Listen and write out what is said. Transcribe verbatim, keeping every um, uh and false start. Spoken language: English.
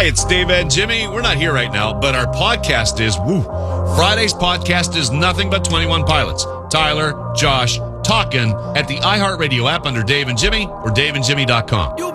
Hi, it's Dave and Jimmy. We're not here right now, but our podcast is, woo. Friday's podcast is nothing but twenty-one Pilots. Tyler, Josh, talking at the iHeartRadio app under Dave and Jimmy or dave and jimmy dot com.